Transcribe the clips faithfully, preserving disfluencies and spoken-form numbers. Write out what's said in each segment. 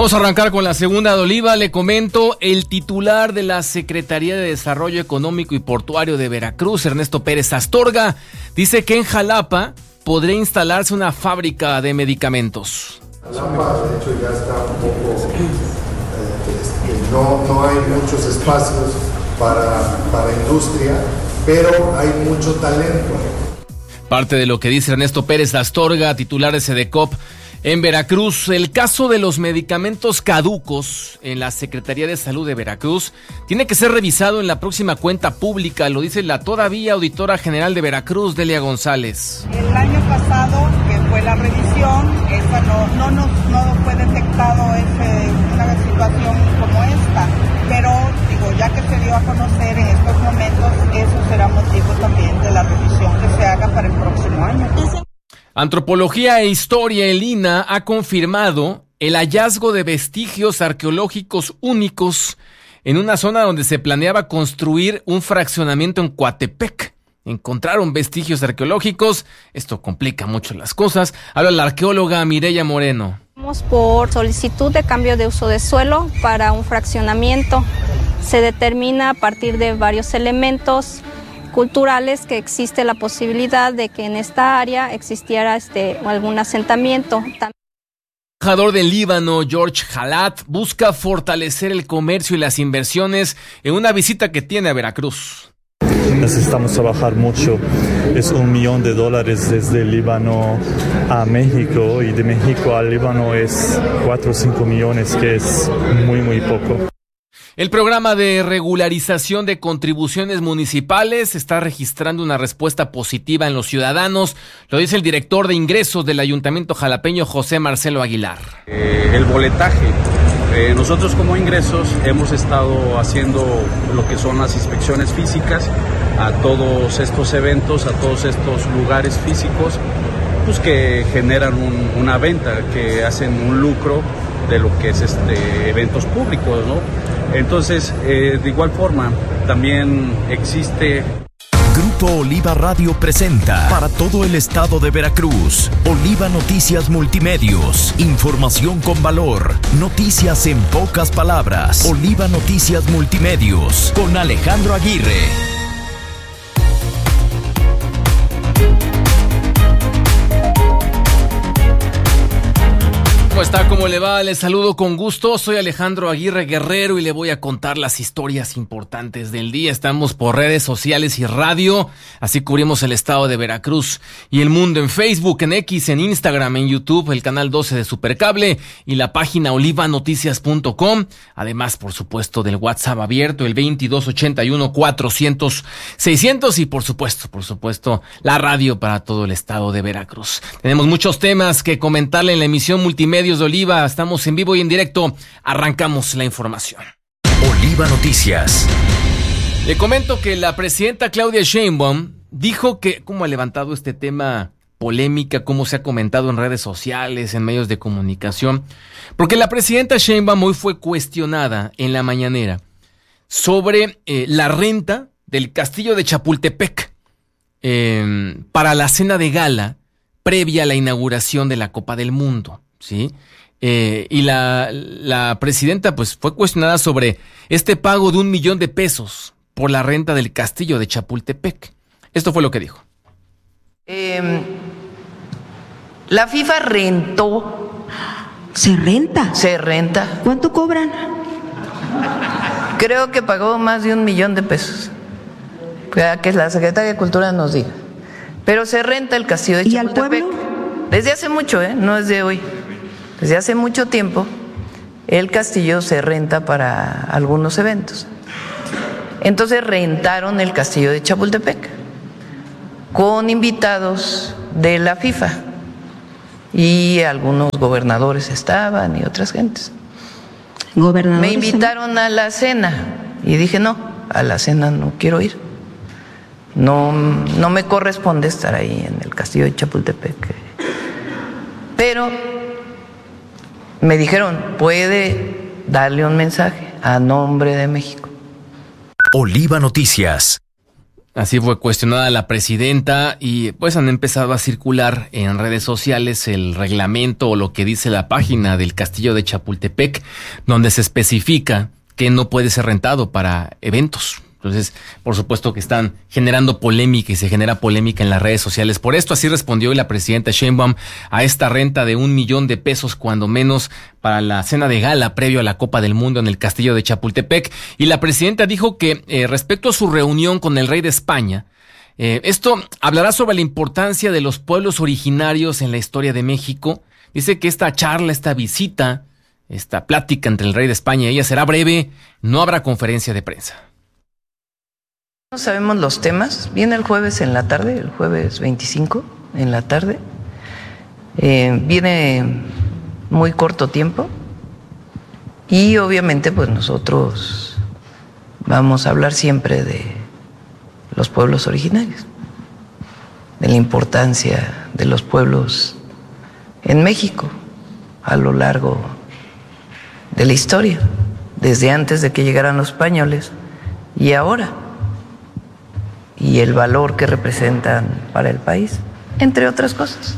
Vamos a arrancar con la segunda de Oliva. Le comento, el titular de la Secretaría de Desarrollo Económico y Portuario de Veracruz, Ernesto Pérez Astorga, dice que en Jalapa podría instalarse una fábrica de medicamentos. Jalapa, de hecho, ya está un poco... Eh, este, no, no hay muchos espacios para, para industria, pero hay mucho talento. Parte de lo que dice Ernesto Pérez Astorga, titular de SEDECOP en Veracruz. El caso de los medicamentos caducos en la Secretaría de Salud de Veracruz tiene que ser revisado en la próxima cuenta pública, lo dice la todavía auditora general de Veracruz, Delia González. El año pasado, que fue la revisión, esa no, no, nos, no fue detectado ese, una situación como esta, pero digo, ya que se dio a conocer en estos momentos, eso será motivo también de la revisión que se haga para el próximo año. Antropología e Historia, el I N A, ha confirmado el hallazgo de vestigios arqueológicos únicos en una zona donde se planeaba construir un fraccionamiento en Coatepec. Encontraron vestigios arqueológicos, esto complica mucho las cosas. Habla la arqueóloga Mireya Moreno. Por solicitud de cambio de uso de suelo para un fraccionamiento, se determina a partir de varios elementos culturales que existe la posibilidad de que en esta área existiera este algún asentamiento. El embajador del Líbano, George Halat, busca fortalecer el comercio y las inversiones en una visita que tiene a Veracruz. Necesitamos trabajar mucho. Es un millón de dólares desde el Líbano a México y de México al Líbano es cuatro o cinco millones, que es muy, muy poco. El programa de regularización de contribuciones municipales está registrando una respuesta positiva en los ciudadanos, lo dice el director de ingresos del Ayuntamiento jalapeño, José Marcelo Aguilar. Eh, el boletaje. Eh, nosotros como ingresos hemos estado haciendo lo que son las inspecciones físicas a todos estos eventos, a todos estos lugares físicos, pues que generan un, una venta, que hacen un lucro de lo que es este eventos públicos, ¿no? Entonces, eh, de igual forma, también existe... Grupo Oliva Radio presenta para todo el estado de Veracruz, Oliva Noticias Multimedios, información con valor, noticias en pocas palabras, Oliva Noticias Multimedios, con Alejandro Aguirre. ¿Cómo está? ¿Cómo le va? Les saludo con gusto. Soy Alejandro Aguirre Guerrero y le voy a contar las historias importantes del día. Estamos por redes sociales y radio, así cubrimos el estado de Veracruz y el mundo en Facebook, en X, en Instagram, en YouTube, el canal doce de Supercable y la página oliva noticias punto com. Además, por supuesto, del WhatsApp abierto, el veintidós ochenta y uno cuatrocientos seiscientos y por supuesto, por supuesto, la radio para todo el estado de Veracruz. Tenemos muchos temas que comentarle en la emisión multimedia de Oliva. Estamos en vivo y en directo. Arrancamos la información. Oliva Noticias. Le comento que la presidenta Claudia Sheinbaum dijo que, cómo ha levantado este tema polémica, cómo se ha comentado en redes sociales, en medios de comunicación, porque la presidenta Sheinbaum hoy fue cuestionada en la mañanera sobre eh, la renta del castillo de Chapultepec eh, para la cena de gala previa a la inauguración de la Copa del Mundo. Sí, eh, y la, la presidenta pues fue cuestionada sobre este pago de un millón de pesos por la renta del castillo de Chapultepec. Esto fue lo que dijo. Eh, la FIFA rentó. ¿Se renta? Se renta. ¿Cuánto cobran? Creo que pagó más de un millón de pesos. Que la Secretaría de Cultura nos diga. Pero se renta el castillo de Chapultepec. ¿Y al pueblo? Desde hace mucho, ¿eh? No es de hoy. Desde hace mucho tiempo, el castillo se renta para algunos eventos. Entonces rentaron el castillo de Chapultepec con invitados de la FIFA y algunos gobernadores estaban y otras gentes. ¿Gobernadores? Me invitaron a la cena y dije no, a la cena no quiero ir. No, no me corresponde estar ahí en el castillo de Chapultepec. Pero me dijeron, puede darle un mensaje a nombre de México. Oliva Noticias. Así fue cuestionada la presidenta y pues han empezado a circular en redes sociales el reglamento o lo que dice la página del Castillo de Chapultepec, donde se especifica que no puede ser rentado para eventos. Entonces, por supuesto que están generando polémica y se genera polémica en las redes sociales. Por esto, así respondió la presidenta Sheinbaum a esta renta de un millón de pesos, cuando menos, para la cena de gala previo a la Copa del Mundo en el Castillo de Chapultepec. Y la presidenta dijo que eh, respecto a su reunión con el rey de España, eh, esto hablará sobre la importancia de los pueblos originarios en la historia de México. Dice que esta charla, esta visita, esta plática entre el rey de España y ella será breve, no habrá conferencia de prensa. No sabemos los temas. Viene el jueves en la tarde, el jueves veinticinco en la tarde. Eh, viene muy corto tiempo y obviamente pues nosotros vamos a hablar siempre de los pueblos originarios, de la importancia de los pueblos en México a lo largo de la historia, desde antes de que llegaran los españoles y ahora, y el valor que representan para el país, entre otras cosas.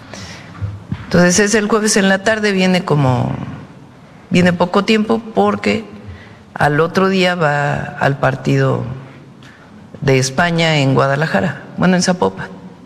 Entonces es el jueves en la tarde, viene como, viene poco tiempo porque al otro día va al partido de España en Guadalajara, bueno, en Zapopan,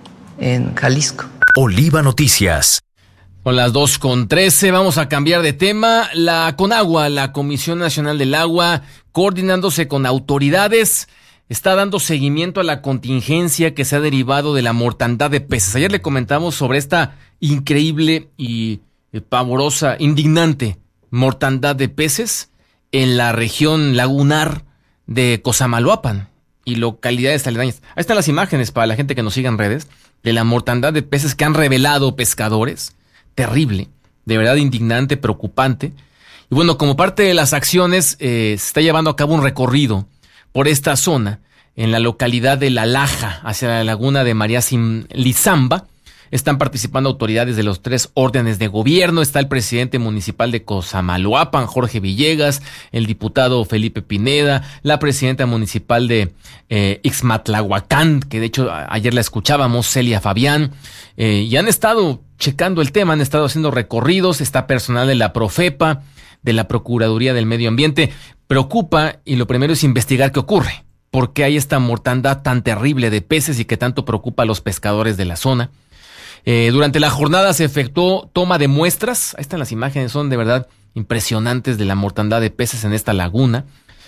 en Jalisco. Oliva Noticias. Con las dos con trece, vamos a cambiar de tema. La CONAGUA, la Comisión Nacional del Agua, coordinándose con autoridades, está dando seguimiento a la contingencia que se ha derivado de la mortandad de peces. Ayer le comentamos sobre esta increíble y pavorosa, indignante mortandad de peces en la región lagunar de Cosamaloapan y localidades aledañas. Ahí están las imágenes para la gente que nos siga en redes de la mortandad de peces que han revelado pescadores. Terrible, de verdad indignante, preocupante. Y bueno, como parte de las acciones, eh, se está llevando a cabo un recorrido por esta zona, en la localidad de La Laja, hacia la laguna de María Lizamba. Están participando autoridades de los tres órdenes de gobierno. Está el presidente municipal de Cosamaloapan, Jorge Villegas, el diputado Felipe Pineda, la presidenta municipal de eh, Ixmatlahuacán, que de hecho a- ayer la escuchábamos, Celia Fabián, eh, y han estado checando el tema, han estado haciendo recorridos. Está personal de la Profepa, de la Procuraduría del Medio Ambiente. Preocupa, y lo primero es investigar qué ocurre, por qué hay esta mortandad tan terrible de peces y que tanto preocupa a los pescadores de la zona. Eh, durante la jornada se efectuó toma de muestras. Ahí están las imágenes, son de verdad impresionantes de la mortandad de peces en esta laguna.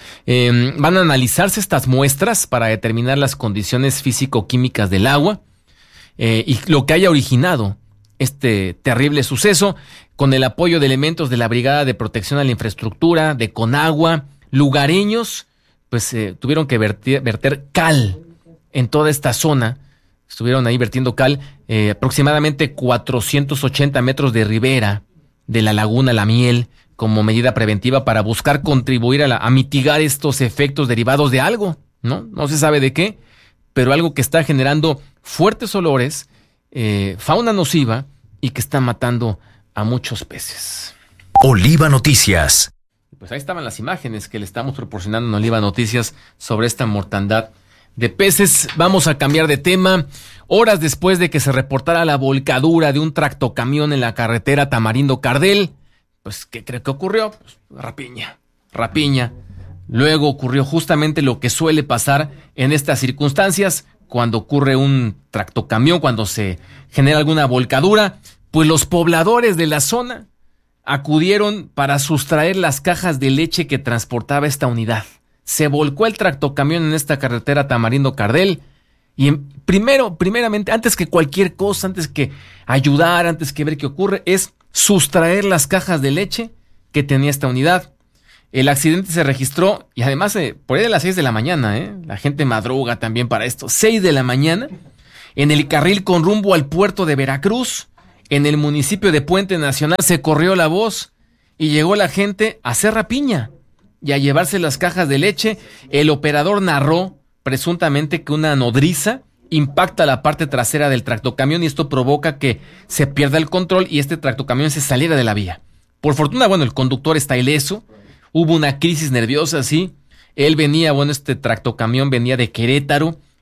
Eh, van a analizarse estas muestras para determinar las condiciones físico-químicas del agua eh, y lo que haya originado este terrible suceso, con el apoyo de elementos de la Brigada de Protección a la Infraestructura, de Conagua. Lugareños pues eh, tuvieron que verter, verter cal en toda esta zona. Estuvieron ahí vertiendo cal, eh, aproximadamente cuatrocientos ochenta metros de ribera de la laguna La Miel, como medida preventiva para buscar contribuir a, la, a mitigar estos efectos derivados de algo, ¿no? No se sabe de qué, pero algo que está generando fuertes olores, eh, fauna nociva y que está matando a muchos peces. Oliva Noticias. Pues ahí estaban las imágenes que le estamos proporcionando en Oliva Noticias sobre esta mortandad de peces. Vamos a cambiar de tema. Horas después de que se reportara la volcadura de un tractocamión en la carretera Tamarindo-Cardel, pues, ¿qué creo que ocurrió? Pues, rapiña, rapiña. Luego ocurrió justamente lo que suele pasar en estas circunstancias, cuando ocurre un tractocamión, cuando se genera alguna volcadura, pues los pobladores de la zona acudieron para sustraer las cajas de leche que transportaba esta unidad. Se volcó el tractocamión en esta carretera Tamarindo-Cardel y en, primero, primeramente, antes que cualquier cosa, antes que ayudar, antes que ver qué ocurre, es sustraer las cajas de leche que tenía esta unidad. El accidente se registró y además eh, por ahí de las seis de la mañana, ¿eh? La gente madruga también para esto. seis de la mañana, en el carril con rumbo al puerto de Veracruz, en el municipio de Puente Nacional, se corrió la voz y llegó la gente a hacer rapiña y a llevarse las cajas de leche. El operador narró presuntamente que una nodriza impacta la parte trasera del tractocamión y esto provoca que se pierda el control y este tractocamión se saliera de la vía. Por fortuna, bueno, el conductor está ileso. Hubo una crisis nerviosa, sí. Él venía, bueno, este tractocamión venía de Querétaro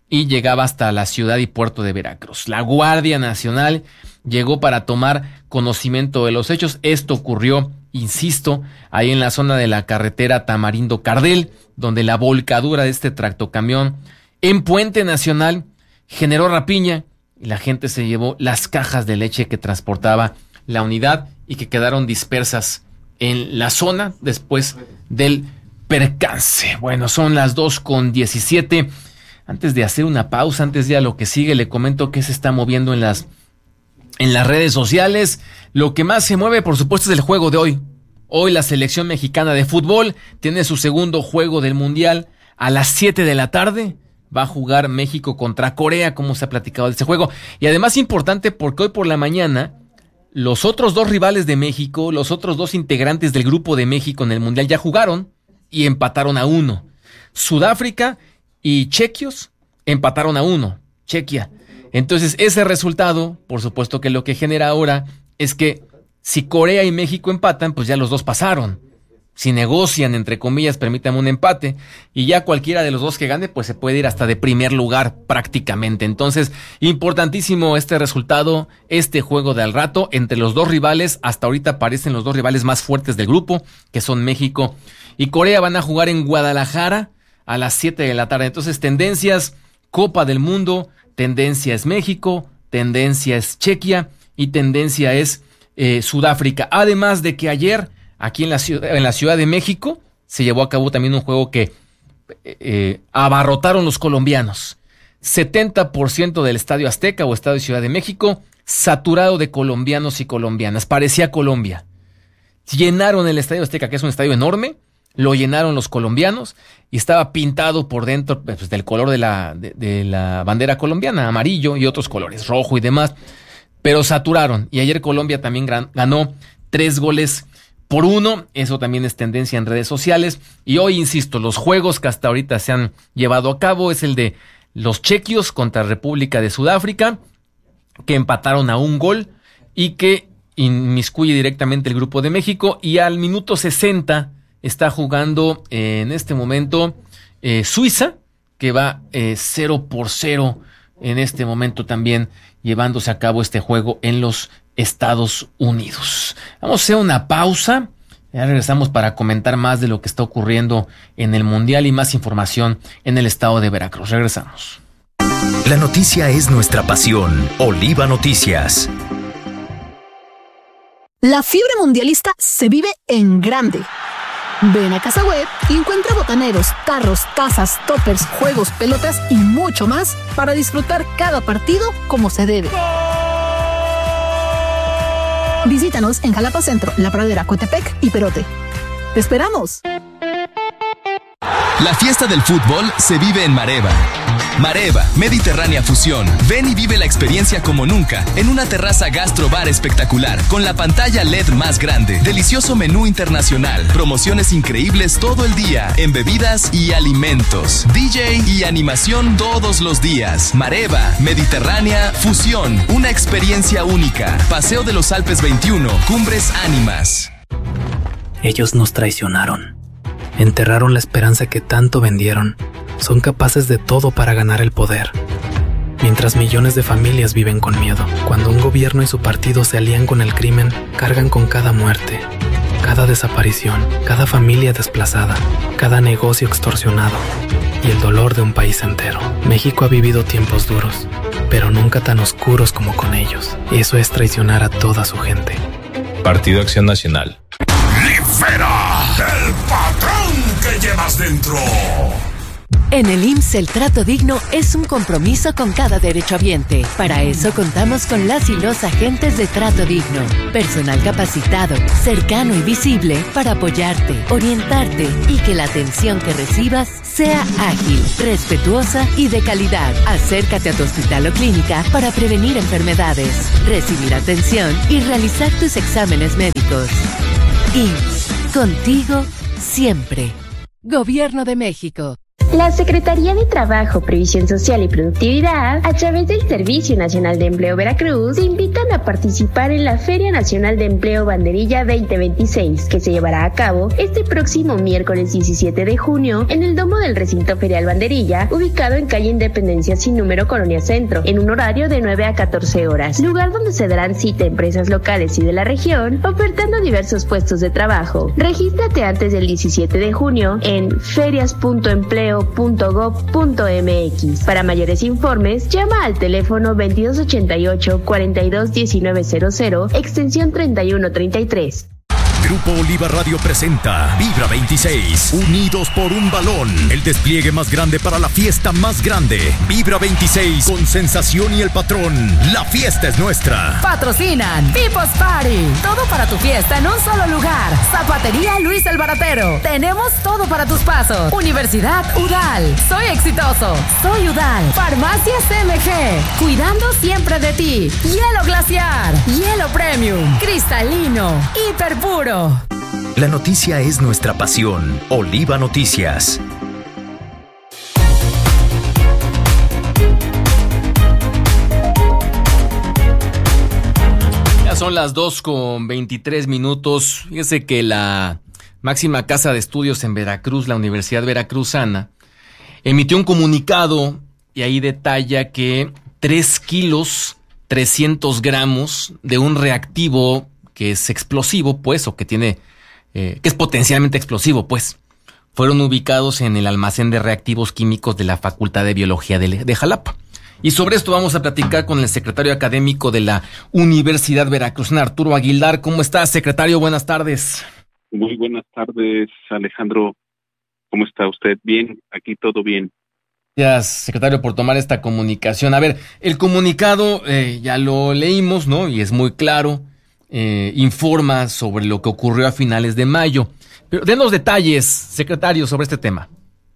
y llegaba hasta la ciudad y puerto de Veracruz. La Guardia Nacional llegó para tomar conocimiento de los hechos. Esto ocurrió, insisto, ahí en la zona de la carretera Tamarindo-Cardel, donde la volcadura de este tractocamión en Puente Nacional generó rapiña y la gente se llevó las cajas de leche que transportaba la unidad y que quedaron dispersas en la zona después del percance. Bueno, son las dos con diecisiete. Antes de hacer una pausa, antes de a lo que sigue, le comento que se está moviendo en las, en las redes sociales. Lo que más se mueve, por supuesto, es el juego de hoy. Hoy la selección mexicana de fútbol tiene su segundo juego del Mundial a las siete de la tarde. Va a jugar México contra Corea, como se ha platicado de este juego. Y además importante porque hoy por la mañana los otros dos rivales de México, los otros dos integrantes del grupo de México en el Mundial ya jugaron y empataron a uno. Sudáfrica y chequios empataron a uno. Chequia. Entonces ese resultado, por supuesto que lo que genera ahora es que si Corea y México empatan, pues ya los dos pasaron. Si negocian, entre comillas, permítanme un empate, y ya cualquiera de los dos que gane, pues se puede ir hasta de primer lugar prácticamente. Entonces, importantísimo este resultado, este juego de al rato, entre los dos rivales. Hasta ahorita aparecen los dos rivales más fuertes del grupo, que son México y Corea. Van a jugar en Guadalajara a las siete de la tarde. Entonces, tendencias, Copa del Mundo, tendencia es México, tendencia es Chequia y tendencia es eh, Sudáfrica. Además de que ayer, aquí en la ciudad, en la Ciudad de México, se llevó a cabo también un juego que eh, abarrotaron los colombianos. setenta por ciento del Estadio Azteca o Estadio Ciudad de México saturado de colombianos y colombianas. Parecía Colombia. Llenaron el Estadio Azteca, que es un estadio enorme, lo llenaron los colombianos y estaba pintado por dentro pues, del color de la, de, de la bandera colombiana, amarillo y otros colores, rojo y demás, pero saturaron. Y ayer Colombia también gran, ganó tres goles por uno, eso también es tendencia en redes sociales. Y hoy, insisto, los juegos que hasta ahorita se han llevado a cabo es el de los chequios contra República de Sudáfrica, que empataron a un gol y que inmiscuye directamente el grupo de México. Y al minuto sesenta está jugando eh, en este momento eh, Suiza, que va eh, cero por cero en este momento también llevándose a cabo este juego en los Estados Unidos. Vamos a hacer una pausa. Ya regresamos para comentar más de lo que está ocurriendo en el Mundial y más información en el estado de Veracruz. Regresamos. La noticia es nuestra pasión. Oliva Noticias. La fiebre mundialista se vive en grande. Ven a Casa Web y encuentra botaneros, tarros, tazas, toppers, juegos, pelotas y mucho más para disfrutar cada partido como se debe. Visítanos en Jalapa Centro, La Pradera, Coatepec y Perote. ¡Te esperamos! La fiesta del fútbol se vive en Mareva. Mareva, Mediterránea Fusión. Ven y vive la experiencia como nunca en una terraza gastro-bar espectacular con la pantalla L E D más grande, delicioso menú internacional, promociones increíbles todo el día en bebidas y alimentos, D J y animación todos los días. Mareva, Mediterránea Fusión, una experiencia única. Paseo de los Alpes veintiuno, Cumbres Ánimas. Ellos nos traicionaron. Enterraron la esperanza que tanto vendieron. Son capaces de todo para ganar el poder. Mientras millones de familias viven con miedo. Cuando un gobierno y su partido se alían con el crimen, cargan con cada muerte, cada desaparición, cada familia desplazada, cada negocio extorsionado y el dolor de un país entero. México ha vivido tiempos duros, pero nunca tan oscuros como con ellos. Eso es traicionar a toda su gente. Partido Acción Nacional. ¡Libera el patrón que llevas dentro! En el I M S S el trato digno es un compromiso con cada derechohabiente. Para eso contamos con las y los agentes de Trato Digno. Personal capacitado, cercano y visible para apoyarte, orientarte y que la atención que recibas sea ágil, respetuosa y de calidad. Acércate a tu hospital o clínica para prevenir enfermedades, recibir atención y realizar tus exámenes médicos. I M S S, contigo siempre. Gobierno de México. La Secretaría de Trabajo, Previsión Social y Productividad, a través del Servicio Nacional de Empleo Veracruz, te invitan a participar en la Feria Nacional de Empleo Banderilla veinte veintiséis, que se llevará a cabo este próximo miércoles diecisiete de junio en el domo del Recinto Ferial Banderilla, ubicado en calle Independencia sin número, Colonia Centro, en un horario de nueve a catorce horas, lugar donde se darán cita a empresas locales y de la región, ofertando diversos puestos de trabajo. Regístrate antes del diecisiete de junio en ferias punto empleo punto gob punto mx. Para mayores informes, llama al teléfono veintidós ochenta y ocho, cuarenta y dos, diecinueve cero cero, extensión treinta y uno treinta y tres. Grupo Oliva Radio presenta Vibra veintiséis, unidos por un balón, el despliegue más grande para la fiesta más grande. Vibra veintiséis con Sensación y El Patrón. La fiesta es nuestra. Patrocinan People's Party. Todo para tu fiesta en un solo lugar. Zapatería Luis el Baratero. Tenemos todo para tus pasos. Universidad Udal. Soy exitoso. Soy Udal. Farmacias M G. Cuidando siempre de ti. Hielo Glaciar. Hielo Premium. Cristalino. Hiper puro. La noticia es nuestra pasión. Oliva Noticias. Ya son las dos con veintitrés minutos. Fíjese que la máxima casa de estudios en Veracruz, la Universidad Veracruzana, emitió un comunicado y ahí detalla que tres kilos trescientos gramos de un reactivo que es explosivo, pues, o que tiene, eh, que es potencialmente explosivo, pues, fueron ubicados en el almacén de reactivos químicos de la Facultad de Biología de, de Jalapa. Y sobre esto vamos a platicar con el secretario académico de la Universidad Veracruzana, Arturo Aguilar. ¿Cómo estás, secretario? Buenas tardes. Muy buenas tardes, Alejandro. ¿Cómo está usted? Bien, aquí todo bien. Gracias, secretario, por tomar esta comunicación. A ver, el comunicado eh, ya lo leímos, ¿no? Y es muy claro. Eh, informa sobre lo que ocurrió a finales de mayo. Pero denos detalles, secretario, sobre este tema.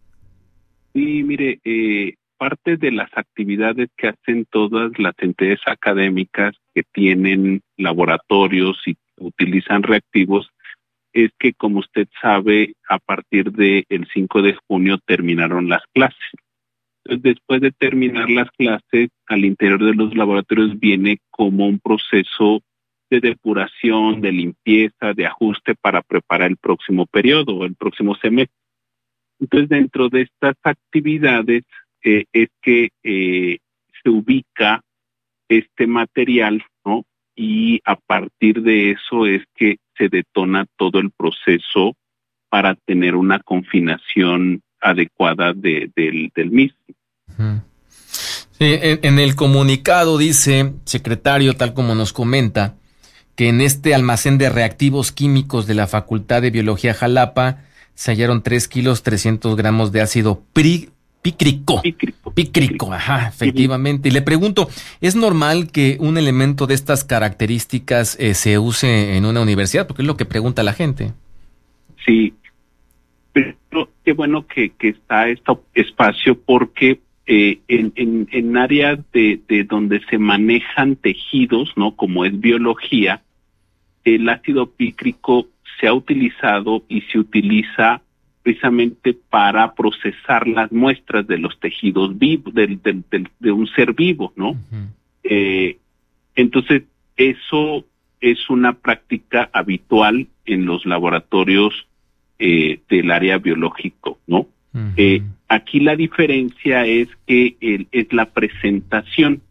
Sí, mire, eh, parte de las actividades que hacen todas las entidades académicas que tienen laboratorios y utilizan reactivos es que, como usted sabe, a partir del cinco de junio terminaron las clases. Entonces, después de terminar las clases, al interior de los laboratorios viene como un proceso de depuración, de limpieza, de ajuste para preparar el próximo periodo, el próximo semestre. Entonces, dentro de estas actividades eh, es que eh, se ubica este material, ¿no? Y a partir de eso es que se detona todo el proceso para tener una confinación adecuada de, del, del mismo. Uh-huh. Sí, en, en el comunicado dice, secretario, tal como nos comenta, que en este almacén de reactivos químicos de la Facultad de Biología Jalapa se hallaron tres kilos trescientos gramos de ácido pri, pícrico. Pícrico. Pícrico, ajá, efectivamente. Y le pregunto, ¿es normal que un elemento de estas características eh, se use en una universidad? Porque es lo que pregunta la gente. Sí, pero qué bueno que, que está este espacio porque eh, en, en, en áreas de, de donde se manejan tejidos, ¿no? Como es biología, el ácido pícrico se ha utilizado y se utiliza precisamente para procesar las muestras de los tejidos vivos, del, del, del, de un ser vivo, ¿no? Uh-huh. Eh, entonces, eso es una práctica habitual en los laboratorios eh, del área biológico, ¿no? Uh-huh. Eh, aquí la diferencia es que el, es la presentación.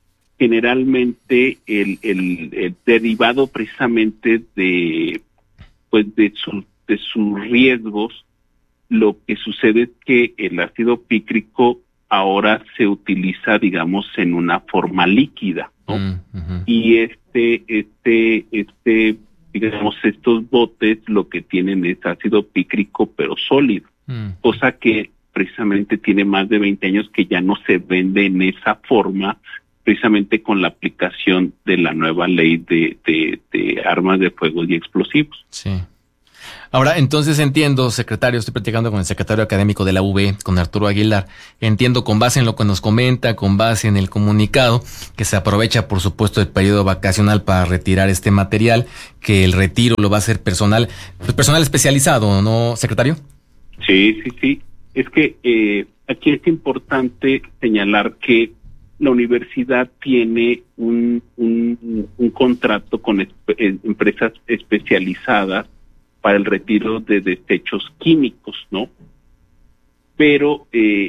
Generalmente el, el, el derivado precisamente de pues de sus de sus riesgos, lo que sucede es que el ácido pícrico ahora se utiliza, digamos, en una forma líquida, ¿no? Uh-huh. Y este este este digamos estos botes lo que tienen es ácido pícrico pero sólido, uh-huh. Cosa que precisamente tiene más de veinte años que ya no se vende en esa forma, precisamente con la aplicación de la nueva ley de, de, de armas de fuego y explosivos. Sí. Ahora, entonces entiendo, secretario, estoy platicando con el secretario académico de la U B, con Arturo Aguilar, entiendo con base en lo que nos comenta, con base en el comunicado, que se aprovecha, por supuesto, el periodo vacacional para retirar este material, que el retiro lo va a hacer personal, pues personal especializado, ¿no, secretario? Sí, sí, sí. es que eh, aquí es importante señalar que la universidad tiene un, un, un contrato con espe- empresas especializadas para el retiro de desechos químicos, ¿no? Pero eh,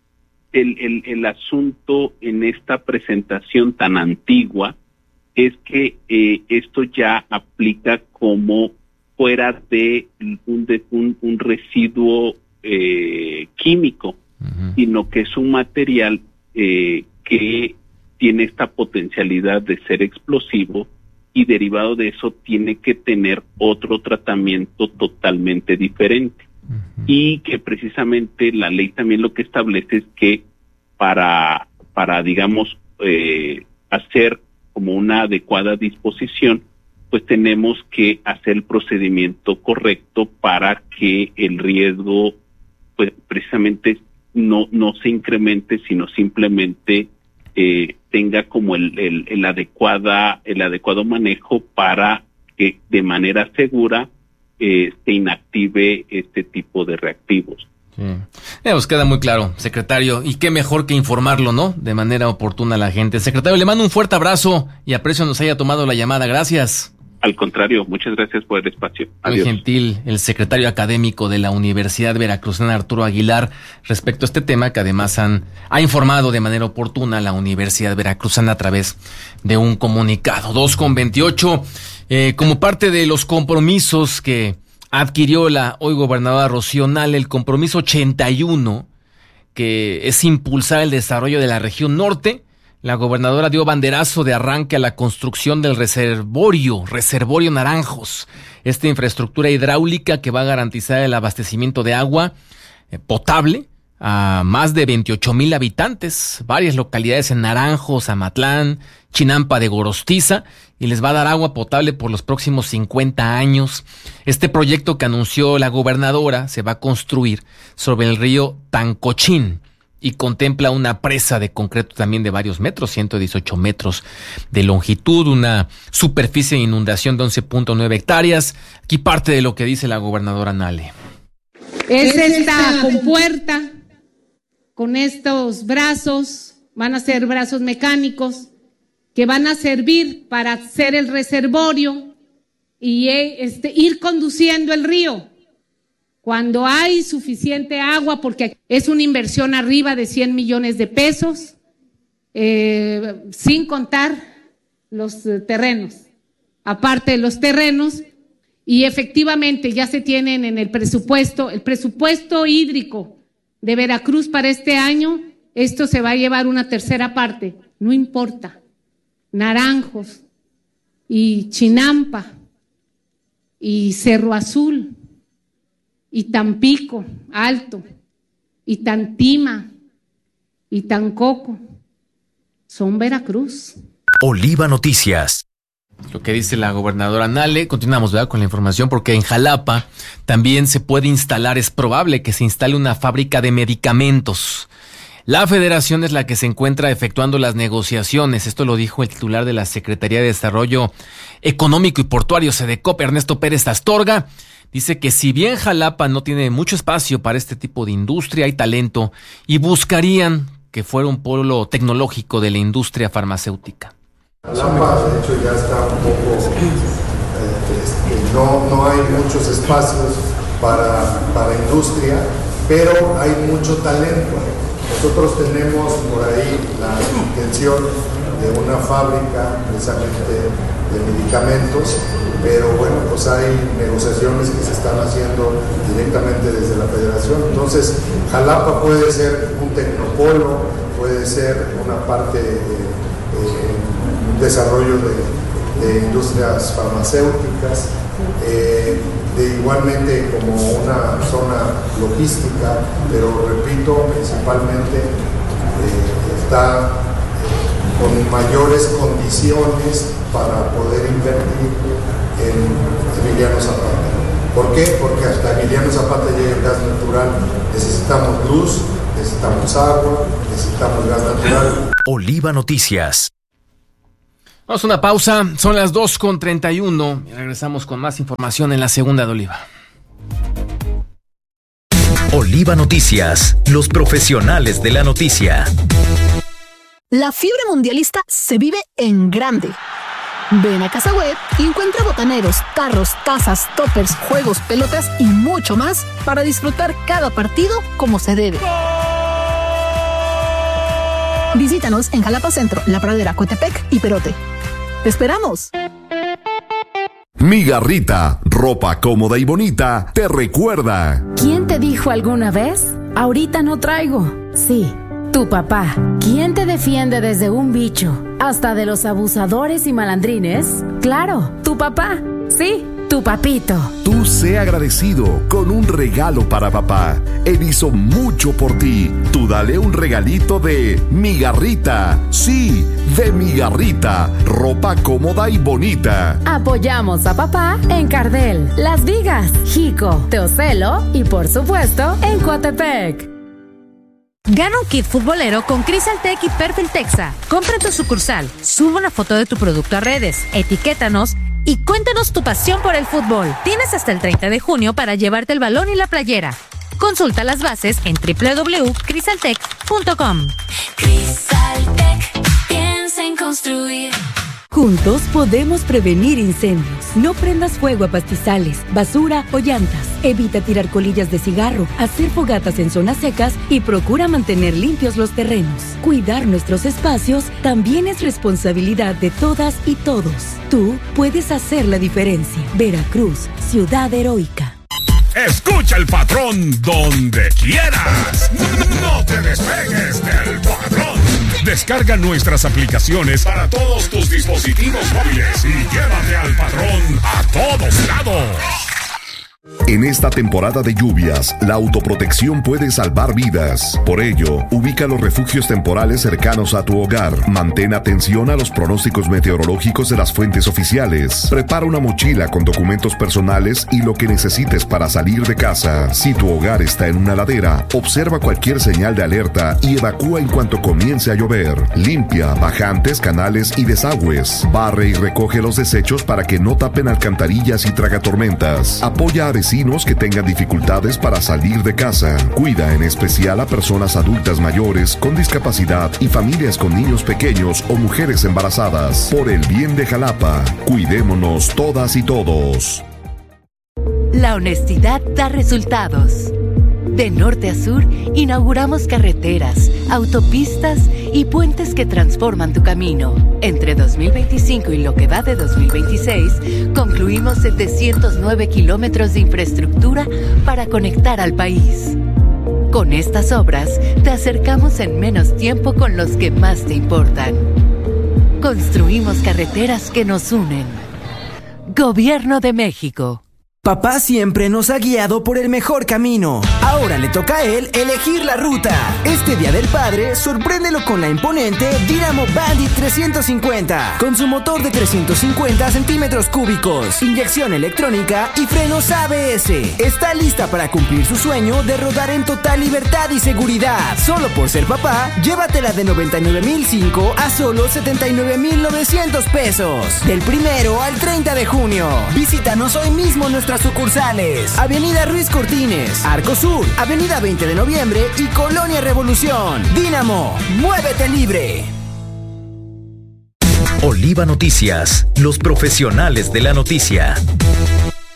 el, el, el asunto en esta presentación tan antigua es que eh, esto ya aplica como fuera de un, de un, un residuo eh, químico, uh-huh. sino que es un material eh, que tiene esta potencialidad de ser explosivo y derivado de eso tiene que tener otro tratamiento totalmente diferente. Uh-huh. Y que precisamente la ley también lo que establece es que para, para digamos, eh, hacer como una adecuada disposición, pues tenemos que hacer el procedimiento correcto para que el riesgo, pues precisamente no, no se incremente, sino simplemente Eh, tenga como el, el, el adecuada el adecuado manejo para que de manera segura eh, se inactive este tipo de reactivos. Sí. Eh, pues queda muy claro, secretario, y qué mejor que informarlo, ¿no? De manera oportuna a la gente. Secretario, le mando un fuerte abrazo y aprecio nos haya tomado la llamada. Gracias. Al contrario, muchas gracias por el espacio. Adiós. Muy gentil, el secretario académico de la Universidad Veracruzana, Arturo Aguilar, respecto a este tema que además han, ha informado de manera oportuna la Universidad Veracruzana a través de un comunicado. dos con veintiocho, eh, como parte de los compromisos que adquirió la hoy gobernadora Rocío Nale, el compromiso ochenta y uno, que es impulsar el desarrollo de la región norte. La gobernadora dio banderazo de arranque a la construcción del reservorio, reservorio Naranjos, esta infraestructura hidráulica que va a garantizar el abastecimiento de agua eh, potable a más de veintiocho mil habitantes, varias localidades en Naranjos, Amatlán, Chinampa de Gorostiza, y les va a dar agua potable por los próximos cincuenta años. Este proyecto que anunció la gobernadora se va a construir sobre el río Tancochín, y contempla una presa de concreto también de varios metros, ciento dieciocho metros de longitud, una superficie de inundación de once punto nueve hectáreas. Aquí parte de lo que dice la gobernadora Nale. Es esta compuerta con estos brazos, van a ser brazos mecánicos que van a servir para hacer el reservorio y este, ir conduciendo el río. Cuando hay suficiente agua, porque es una inversión arriba de cien millones de pesos, eh, sin contar los eh, terrenos, aparte de los terrenos, y efectivamente ya se tienen en el presupuesto, el presupuesto hídrico de Veracruz para este año, esto se va a llevar una tercera parte, no importa, Naranjos y Chinampa y Cerro Azul, y Tampico, Alto, y Tantima, y Tancoco, son Veracruz. Oliva Noticias. Lo que dice la gobernadora Nale. Continuamos, ¿verdad?, con la información, porque en Jalapa también se puede instalar, es probable que se instale una fábrica de medicamentos. La federación es la que se encuentra efectuando las negociaciones. Esto lo dijo el titular de la Secretaría de Desarrollo Económico y Portuario, SEDECOP, Ernesto Pérez Astorga. Dice que si bien Jalapa no tiene mucho espacio para este tipo de industria, hay talento y buscarían que fuera un polo tecnológico de la industria farmacéutica. Jalapa, de hecho, ya está un poco, eh, este, no, no hay muchos espacios para, para industria, pero hay mucho talento. Nosotros tenemos por ahí la intención de una fábrica precisamente de medicamentos, pero bueno, pues hay negociaciones que se están haciendo directamente desde la federación. Entonces, Jalapa puede ser un tecnopolo, puede ser una parte de, de un desarrollo de, de industrias farmacéuticas, eh, de igualmente como una zona logística, pero repito, principalmente eh, está eh, con mayores condiciones para poder invertir en Emiliano Zapata. ¿Por qué? Porque hasta Emiliano Zapata llega el gas natural. Necesitamos luz, necesitamos agua, necesitamos gas natural. Oliva Noticias. Vamos a una pausa, son las dos con treinta y uno y regresamos con más información en la segunda de Oliva. Oliva Noticias, los profesionales de la noticia. La fiebre mundialista se vive en grande. Ven a Casa Web y encuentra botaneros, tarros, tazas, toppers, juegos, pelotas y mucho más para disfrutar cada partido como se debe. Visítanos en Jalapa Centro, La Pradera, Coatepec y Perote. ¡Te esperamos! Migarrita, ropa cómoda y bonita, te recuerda. ¿Quién te dijo alguna vez? Ahorita no traigo. Sí, tu papá. ¿Quién te defiende desde un bicho hasta de los abusadores y malandrines? Claro, tu papá. Sí, tu papito. Tú sé agradecido con un regalo para papá. Él hizo mucho por ti. Tú dale un regalito de Migarrita. Sí, de Migarrita. Ropa cómoda y bonita. Apoyamos a papá en Cardel, Las Vigas, Jico, Teocelo y por supuesto en Coatepec. Gana un kit futbolero con Crisaltec y Perfil Texa. Compra en tu sucursal, sube una foto de tu producto a redes, etiquétanos y cuéntanos tu pasión por el fútbol. Tienes hasta el treinta de junio para llevarte el balón y la playera. Consulta las bases en doble u doble u doble u punto crisaltec punto com. Crisaltec, piensa en construir. Juntos podemos prevenir incendios. No prendas fuego a pastizales, basura o llantas. Evita tirar colillas de cigarro, hacer fogatas en zonas secas y procura mantener limpios los terrenos. Cuidar nuestros espacios también es responsabilidad de todas y todos. Tú puedes hacer la diferencia. Veracruz, ciudad heroica. Escucha el patrón donde quieras. No te despegues del patrón. Descarga nuestras aplicaciones para todos tus dispositivos móviles y llévate al patrón a todos lados. En esta temporada de lluvias, la autoprotección puede salvar vidas. Por ello, ubica los refugios temporales cercanos a tu hogar. Mantén atención a los pronósticos meteorológicos de las fuentes oficiales. Prepara una mochila con documentos personales y lo que necesites para salir de casa. Si tu hogar está en una ladera, observa cualquier señal de alerta y evacúa en cuanto comience a llover. Limpia bajantes, canales y desagües. Barre y recoge los desechos para que no tapen alcantarillas y tragatormentas. Apoya a vecinos que tengan dificultades para salir de casa. Cuida en especial a personas adultas mayores con discapacidad y familias con niños pequeños o mujeres embarazadas. Por el bien de Jalapa, cuidémonos todas y todos. La honestidad da resultados. De norte a sur, inauguramos carreteras, autopistas y puentes que transforman tu camino. Entre dos mil veinticinco y lo que va de dos mil veintiséis, concluimos setecientos nueve kilómetros de infraestructura para conectar al país. Con estas obras, te acercamos en menos tiempo con los que más te importan. Construimos carreteras que nos unen. Gobierno de México. Papá siempre nos ha guiado por el mejor camino. Ahora le toca a él elegir la ruta. Este Día del Padre, sorpréndelo con la imponente Dynamo Bandit trescientos cincuenta. Con su motor de trescientos cincuenta centímetros cúbicos, inyección electrónica y frenos A B S. Está lista para cumplir su sueño de rodar en total libertad y seguridad. Solo por ser papá, llévatela de noventa y nueve mil cinco a solo setenta y nueve mil novecientos pesos. Del primero al treinta de junio. Visítanos hoy mismo en nuestras sucursales: Avenida Ruiz Cortines, Arco Sur, Avenida veinte de noviembre y Colonia Revolución. Dynamo, muévete libre. Oliva Noticias, los profesionales de la noticia.